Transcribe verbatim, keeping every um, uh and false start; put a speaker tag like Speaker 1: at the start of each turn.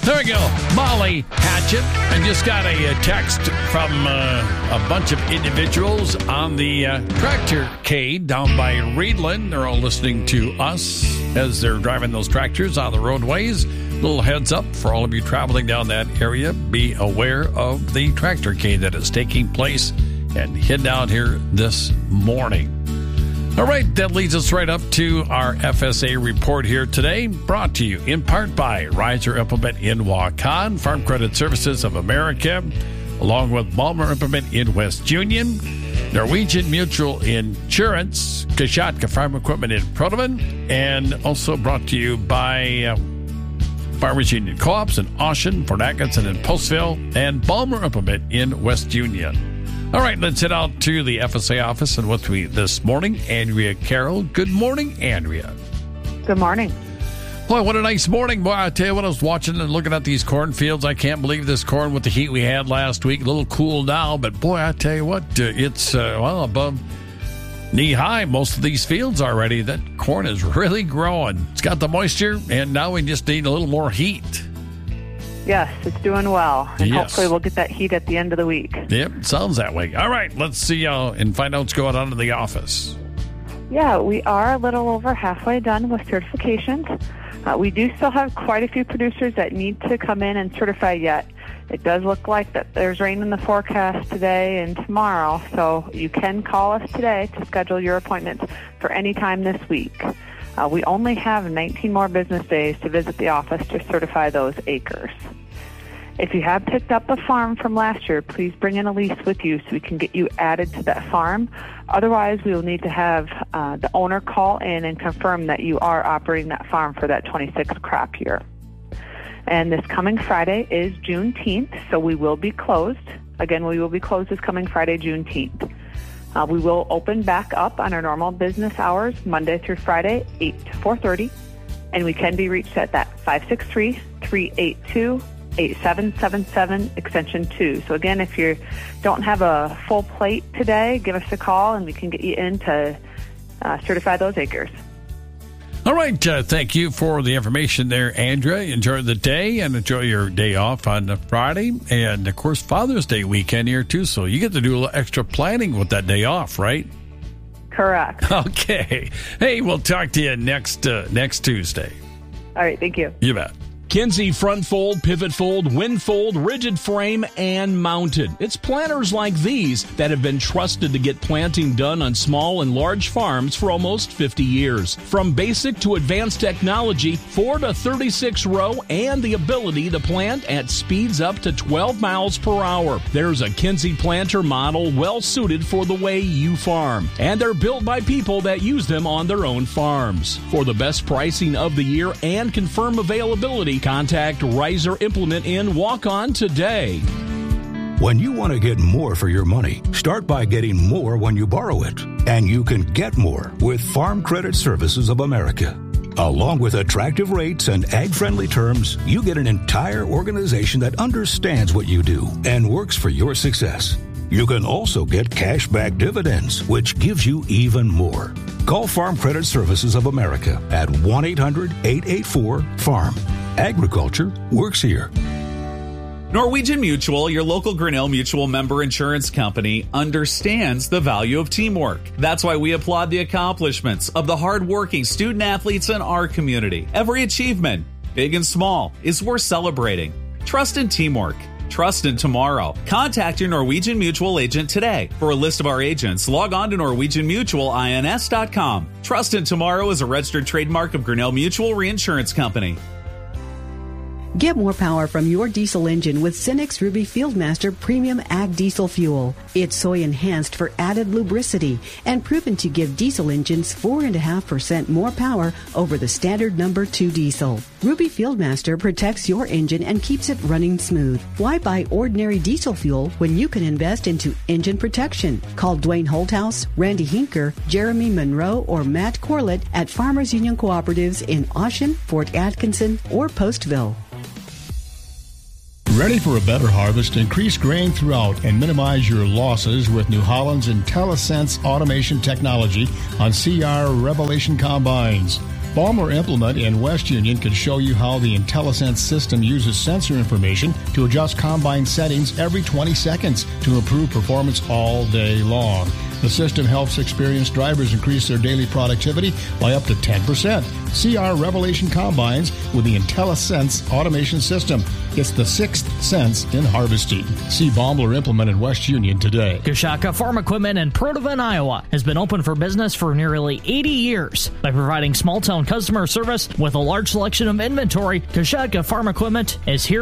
Speaker 1: There we go. Molly Hatchet. I just got a, a text from uh, a bunch of individuals on the uh, tractorcade down by Reedland. They're all listening to us as they're driving those tractors on the roadways. Little heads up for all of you traveling down that area. Be aware of the tractorcade that is taking place and head down here this morning. All right, that leads us right up to our F S A report here today, brought to you in part by Riser Implement in Waukon, Farm Credit Services of America, along with Balmer Implement in West Union, Norwegian Mutual Insurance, Kashatka Farm Equipment in Protoman, and also brought to you by uh, Farmers Union Co-ops in Ocean, Port Atkinson and Postville, and Balmer Implement in West Union. All right, let's head out to the F S A office and with me this morning, Andrea Carroll. Good morning, Andrea.
Speaker 2: Good morning.
Speaker 1: Boy, what a nice morning. Boy, I tell you what, I was watching and looking at these cornfields. I can't believe this corn with the heat we had last week. A little cool now, but boy, I tell you what, uh, it's, uh, well, above knee-high, most of these fields already. That corn is really growing. It's got the moisture, and now we just need a little more heat.
Speaker 2: Yes, it's doing well, and
Speaker 1: yes.
Speaker 2: Hopefully we'll get that heat at the end of the week.
Speaker 1: Yep, sounds that way. All right, let's see uh, and find out what's going on in the office.
Speaker 2: Yeah, we are a little over halfway done with certifications. Uh, we do still have quite a few producers that need to come in and certify yet. It does look like that there's rain in the forecast today and tomorrow, so you can call us today to schedule your appointments for any time this week. Uh, we only have nineteen more business days to visit the office to certify those acres. If you have picked up a farm from last year, please bring in a lease with you so we can get you added to that farm. Otherwise, we will need to have uh, the owner call in and confirm that you are operating that farm for that twenty-six crop year. And this coming Friday is Juneteenth, so we will be closed. Again, we will be closed this coming Friday, Juneteenth. Uh, we will open back up on our normal business hours, Monday through Friday, eight to four thirty. And we can be reached at that five six three, three eight two, eight seven seven seven, extension two. So again, if you don't have a full plate today, give us a call and we can get you in to uh, certify those acres.
Speaker 1: All right. Uh, thank you for the information there, Andrea. Enjoy the day and enjoy your day off on Friday. And, of course, Father's Day weekend here, too. So you get to do a little extra planning with that day off, right?
Speaker 2: Correct.
Speaker 1: Okay. Hey, we'll talk to you next uh, next Tuesday.
Speaker 2: All right. Thank you.
Speaker 1: You bet.
Speaker 3: Kinsey front fold, pivot fold, wind fold, rigid frame, and mounted. It's planters like these that have been trusted to get planting done on small and large farms for almost fifty years. From basic to advanced technology, four to thirty-six row, and the ability to plant at speeds up to twelve miles per hour. There's a Kinsey planter model well suited for the way you farm. And they're built by people that use them on their own farms. For the best pricing of the year and confirm availability, contact Riser Implement in Waukon today.
Speaker 4: When you want to get more for your money, start by getting more when you borrow it. And you can get more with Farm Credit Services of America. Along with attractive rates and ag-friendly terms, you get an entire organization that understands what you do and works for your success. You can also get cash-back dividends, which gives you even more. Call Farm Credit Services of America at one eight hundred, eight eight four, farm. Agriculture works here.
Speaker 5: Norwegian Mutual, your local Grinnell Mutual member insurance company, understands the value of teamwork. That's why we applaud the accomplishments of the hardworking student athletes in our community. Every achievement, big and small, is worth celebrating. Trust in teamwork. Trust in tomorrow. Contact your Norwegian Mutual agent today. For a list of our agents, log on to norwegian mutual ins dot com. Trust in tomorrow is a registered trademark of Grinnell Mutual Reinsurance Company.
Speaker 6: Get more power from your diesel engine with Cenex Ruby Fieldmaster Premium Ag Diesel Fuel. It's soy enhanced for added lubricity and proven to give diesel engines four point five percent more power over the standard number two diesel. Ruby Fieldmaster protects your engine and keeps it running smooth. Why buy ordinary diesel fuel when you can invest into engine protection? Call Dwayne Holthouse, Randy Hinker, Jeremy Monroe, or Matt Corlett at Farmers Union Cooperatives in Ocean, Fort Atkinson, or Postville.
Speaker 7: Ready for a better harvest? Increase grain throughout and minimize your losses with New Holland's IntelliSense automation technology on C R Revelation combines. Baumler Implement in West Union can show you how the IntelliSense system uses sensor information to adjust combine settings every twenty seconds to improve performance all day long. The system helps experienced drivers increase their daily productivity by up to ten percent. See our Revelation Combines with the IntelliSense automation system. It's the sixth sense in harvesting. See Baumler Implement in West Union today.
Speaker 8: Coshocka Farm Equipment in Protivin, Iowa has been open for business for nearly eighty years. By providing small-town customer service with a large selection of inventory, Coshocka Farm Equipment is here